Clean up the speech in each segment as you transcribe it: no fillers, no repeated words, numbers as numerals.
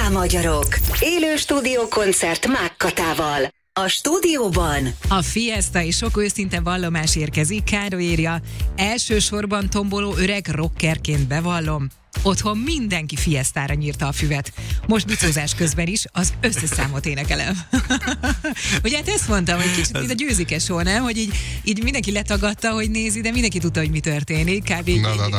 Hajrá magyarok! Élő stúdiókoncert Mák Katával. A stúdióban a Fiesta és sok őszinte vallomás érkezik. Károly írja: elsősorban tomboló öreg rockerként bevallom, otthon mindenki Fiestára nyírta a füvet. Most bicózás közben is az összes számot énekelem. Ugye hát ezt mondtam, hogy kicsit mint a Győzike show, nem? Hogy így mindenki letagadta, hogy nézi, de mindenki tudta, hogy mi történik. Kb.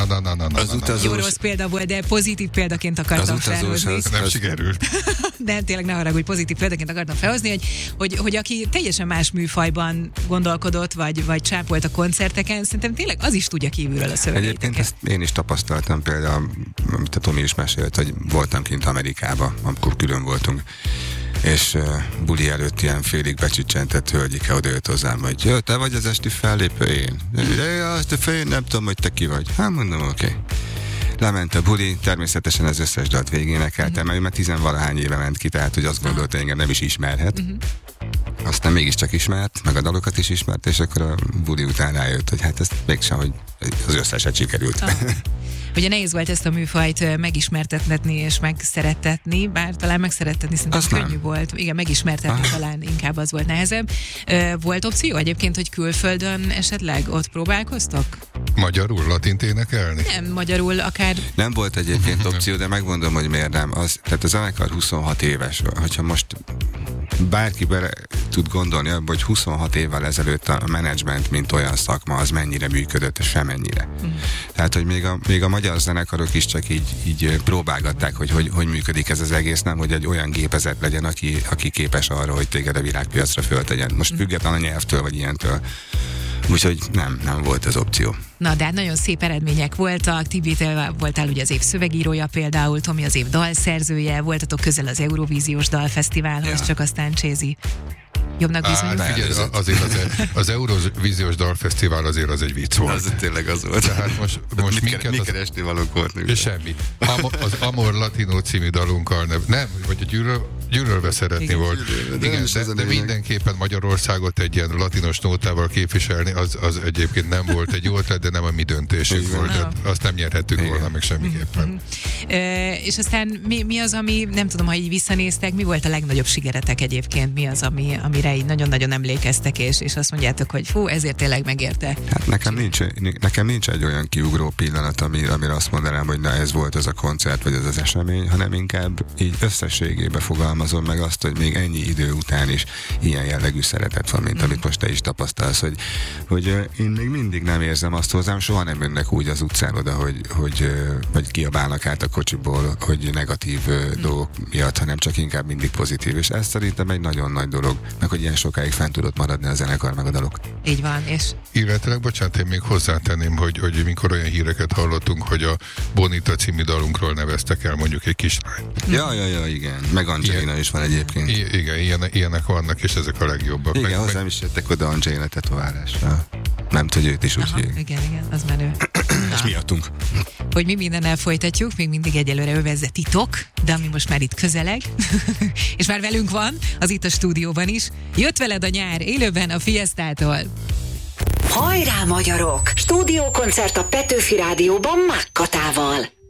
Jó rossz példa volt, de pozitív példaként akartam felhozni. Nem sikerült. De tényleg ne haragudj, pozitív példaként akartam felhozni, hogy aki teljesen más műfajban gondolkodott, vagy csápolt a koncerteken, szerintem tényleg az is tudja kívülről a szövegéteket. Egyébként ezt én is tapasztaltam, például, amit a Tomi is mesélt, hogy voltam kint Amerikába, amikor külön voltunk, és buli előtt ilyen félig becsüccsentett hölgyike odajött hozzám, hogy jó, te vagy az esti fellépő? Én nem tudom, hogy te ki vagy. Hát mondom, oké. Lement a buli, természetesen az összes dalt végénekeltem, mert ő már 10-valahány éve ment ki, tehát hogy azt gondolta, hogy engem nem is ismerhet. Aztán mégiscsak ismert, meg a dalokat is ismert, és akkor a buli után rájött, hogy hát ezt mégsem, hogy az összeset sikerült. Ugye nehéz volt ezt a műfajt megismertetni és megszerettetni, bár talán megszerettetni szerintem könnyű volt. Igen, megismertetni talán inkább az volt nehezebb. Volt opció egyébként, hogy külföldön esetleg ott próbálkoztok? Magyarul, latint énekelni? Nem, magyarul akár... Nem volt egyébként opció, de megmondom, hogy miért nem. Tehát a zenekar 26 éves. Hogyha most bárki bele tud gondolni abba, hogy 26 évvel ezelőtt a menedzsment, mint olyan szakma, az mennyire működött, semennyire. Tehát, hogy még a magyar zenekarok is csak így próbálgatták, hogy működik ez az egész, nem, hogy egy olyan gépezet legyen, aki képes arra, hogy téged a világpiacra föltegyen. Most független a nyelvtől, vagy ilyentől. Úgyhogy nem volt az opció. Na, de hát nagyon szép eredmények voltak. Tibi, te voltál ugye az év szövegírója például, Tomi az év dalszerzője, voltatok közel az Eurovíziós Dalfesztiválhoz, csak aztán Csézi jobbnak bizonyult. Figyelj, azért az Eurovíziós Dalfesztivál azért az egy vicc volt. Az tényleg az volt. Tehát most mi keresni valók voltunk. És semmi. Az Amor Latino című dalunkkal nem, vagy a Gyűlölve szeretni volt. Igen, de mindenképpen Magyarországot egy ilyen latinos nótával képviselni, az egyébként nem volt egy jó ötlet, de nem a mi döntésünk volt. Tehát azt nem nyerhettük volna meg semmiképpen. És aztán mi az, ami, nem tudom, ha így visszanéztek, mi volt a legnagyobb sikeretek egyébként? Mi az, amire így nagyon-nagyon emlékeztek, és azt mondjátok, hogy fú, ezért tényleg megérte? Hát nekem nincs egy olyan kiugró pillanat, amire azt mondanám, hogy na ez volt az a koncert, vagy ez az esemény, hanem inkább így összességébe fogalmazom meg azt, hogy még ennyi idő után is ilyen jellegű szeretet van, mint amit most te is tapasztalsz, hogy én még mindig nem érzem azt hozzám, soha nem jönnek úgy az utcán oda, hogy kiabálnak át a kocsiból, hogy negatív dolgok miatt, hanem csak inkább mindig pozitív, és ez szerintem egy nagyon nagy dolog, meg hogy ilyen sokáig fent tudott maradni a zenekar meg a dalok. Így van, és... Illetve, bocsánat, én még hozzátenném, hogy mikor olyan híreket hallottunk, hogy a Bonita című dalunkról neveztek el mondjuk egy kislányt. Ja, igen. Meg Angelina is van egyébként. Igen, ilyenek vannak, és ezek a legjobbak. Igen, hozzám is jöttek oda Angelina tetoválásra. Nem tudja, őt is úgy hívják. Igen, az menő. És miattunk. Hogy mi mindennel folytatjuk, még mindig egyelőre övezze titok, de ami most már itt közeleg, és már velünk van, az itt a stúdióban is. Jött veled a nyár, élőben a Fiestától. Hajrá magyarok! Stúdiókoncert a Petőfi Rádióban Mák Katával.